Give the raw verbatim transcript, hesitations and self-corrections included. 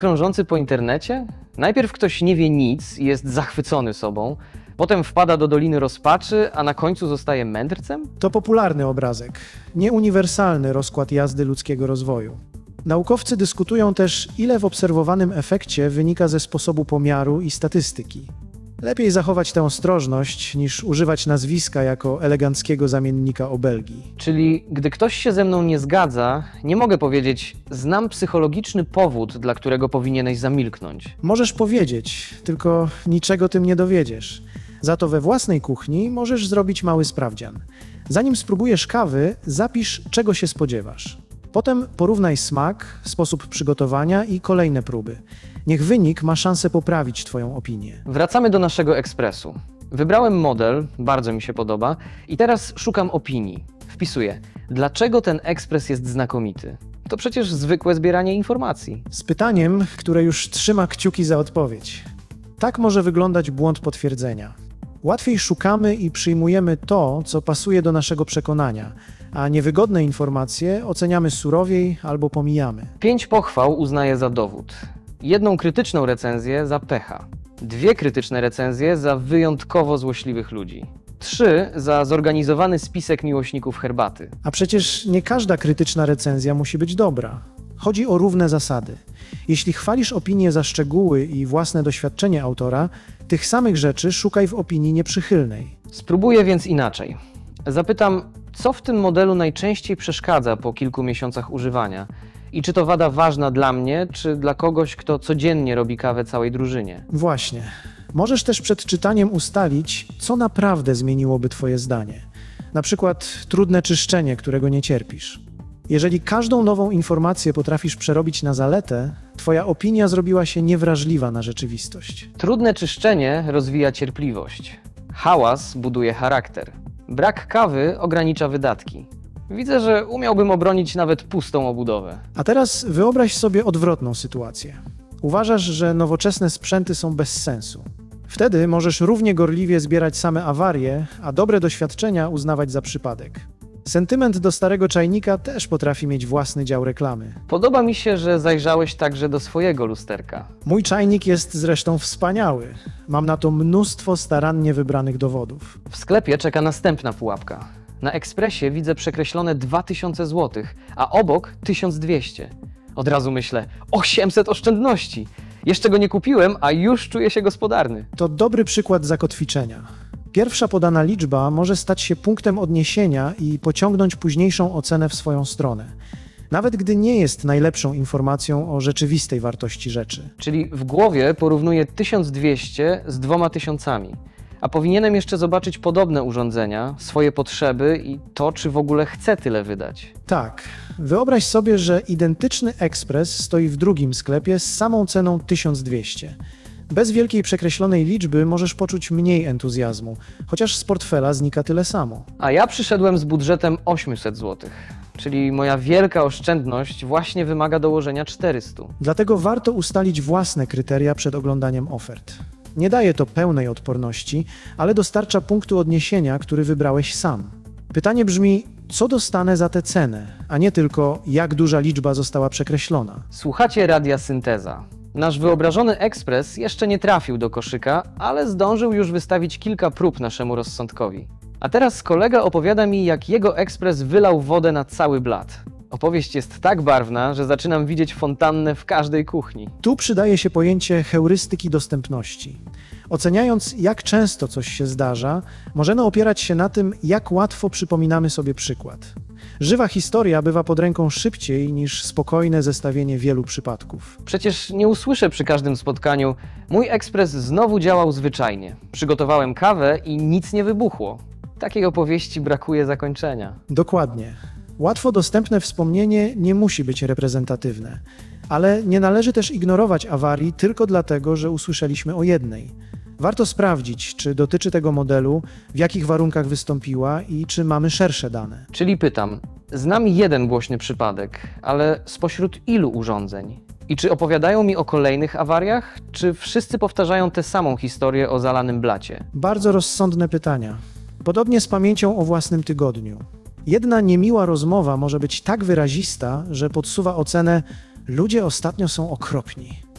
Krążący po internecie? Najpierw ktoś nie wie nic i jest zachwycony sobą, potem wpada do Doliny Rozpaczy, a na końcu zostaje mędrcem? To popularny obrazek, nieuniwersalny rozkład jazdy ludzkiego rozwoju. Naukowcy dyskutują też, ile w obserwowanym efekcie wynika ze sposobu pomiaru i statystyki. Lepiej zachować tę ostrożność, niż używać nazwiska jako eleganckiego zamiennika obelgi. Czyli gdy ktoś się ze mną nie zgadza, nie mogę powiedzieć: znam psychologiczny powód, dla którego powinieneś zamilknąć. Możesz powiedzieć, tylko niczego tym nie dowiedziesz. Za to we własnej kuchni możesz zrobić mały sprawdzian. Zanim spróbujesz kawy, zapisz, czego się spodziewasz. Potem porównaj smak, sposób przygotowania i kolejne próby. Niech wynik ma szansę poprawić Twoją opinię. Wracamy do naszego ekspresu. Wybrałem model, bardzo mi się podoba, i teraz szukam opinii. Wpisuję: dlaczego ten ekspres jest znakomity? To przecież zwykłe zbieranie informacji. Z pytaniem, które już trzyma kciuki za odpowiedź. Tak może wyglądać błąd potwierdzenia. Łatwiej szukamy i przyjmujemy to, co pasuje do naszego przekonania, a niewygodne informacje oceniamy surowiej albo pomijamy. Pięć pochwał uznaję za dowód. Jedną krytyczną recenzję za pecha. Dwie krytyczne recenzje za wyjątkowo złośliwych ludzi. Trzy za zorganizowany spisek miłośników herbaty. A przecież nie każda krytyczna recenzja musi być dobra. Chodzi o równe zasady. Jeśli chwalisz opinię za szczegóły i własne doświadczenie autora, tych samych rzeczy szukaj w opinii nieprzychylnej. Spróbuję więc inaczej. Zapytam, co w tym modelu najczęściej przeszkadza po kilku miesiącach używania? I czy to wada ważna dla mnie, czy dla kogoś, kto codziennie robi kawę całej drużynie? Właśnie. Możesz też przed czytaniem ustalić, co naprawdę zmieniłoby Twoje zdanie. Na przykład trudne czyszczenie, którego nie cierpisz. Jeżeli każdą nową informację potrafisz przerobić na zaletę, Twoja opinia zrobiła się niewrażliwa na rzeczywistość. Trudne czyszczenie rozwija cierpliwość. Hałas buduje charakter. Brak kawy ogranicza wydatki. Widzę, że umiałbym obronić nawet pustą obudowę. A teraz wyobraź sobie odwrotną sytuację. Uważasz, że nowoczesne sprzęty są bez sensu. Wtedy możesz równie gorliwie zbierać same awarie, a dobre doświadczenia uznawać za przypadek. Sentyment do starego czajnika też potrafi mieć własny dział reklamy. Podoba mi się, że zajrzałeś także do swojego lusterka. Mój czajnik jest zresztą wspaniały. Mam na to mnóstwo starannie wybranych dowodów. W sklepie czeka następna pułapka. Na ekspresie widzę przekreślone dwa tysiące złotych, a obok tysiąc dwieście. Od razu myślę: osiemset oszczędności! Jeszcze go nie kupiłem, a już czuję się gospodarny. To dobry przykład zakotwiczenia. Pierwsza podana liczba może stać się punktem odniesienia i pociągnąć późniejszą ocenę w swoją stronę, nawet gdy nie jest najlepszą informacją o rzeczywistej wartości rzeczy. Czyli w głowie porównuję tysiąc dwieście z dwoma tysiącami, a powinienem jeszcze zobaczyć podobne urządzenia, swoje potrzeby i to, czy w ogóle chcę tyle wydać. Tak. Wyobraź sobie, że identyczny ekspres stoi w drugim sklepie z samą ceną tysiąc dwieście. Bez wielkiej przekreślonej liczby możesz poczuć mniej entuzjazmu, chociaż z portfela znika tyle samo. A ja przyszedłem z budżetem osiemset złotych, czyli moja wielka oszczędność właśnie wymaga dołożenia czterystu. Dlatego warto ustalić własne kryteria przed oglądaniem ofert. Nie daje to pełnej odporności, ale dostarcza punktu odniesienia, który wybrałeś sam. Pytanie brzmi: co dostanę za tę cenę, a nie tylko jak duża liczba została przekreślona. Słuchacie Radia Synteza. Nasz wyobrażony ekspres jeszcze nie trafił do koszyka, ale zdążył już wystawić kilka prób naszemu rozsądkowi. A teraz kolega opowiada mi, jak jego ekspres wylał wodę na cały blat. Opowieść jest tak barwna, że zaczynam widzieć fontannę w każdej kuchni. Tu przydaje się pojęcie heurystyki dostępności. Oceniając, jak często coś się zdarza, możemy opierać się na tym, jak łatwo przypominamy sobie przykład. Żywa historia bywa pod ręką szybciej niż spokojne zestawienie wielu przypadków. Przecież nie usłyszę przy każdym spotkaniu: mój ekspres znowu działał zwyczajnie. Przygotowałem kawę i nic nie wybuchło. Takiej opowieści brakuje zakończenia. Dokładnie. Łatwo dostępne wspomnienie nie musi być reprezentatywne, ale nie należy też ignorować awarii tylko dlatego, że usłyszeliśmy o jednej. Warto sprawdzić, czy dotyczy tego modelu, w jakich warunkach wystąpiła i czy mamy szersze dane. Czyli pytam, znam jeden głośny przypadek, ale spośród ilu urządzeń? I czy opowiadają mi o kolejnych awariach, czy wszyscy powtarzają tę samą historię o zalanym blacie? Bardzo rozsądne pytania. Podobnie z pamięcią o własnym tygodniu. Jedna niemiła rozmowa może być tak wyrazista, że podsuwa ocenę: ludzie ostatnio są okropni.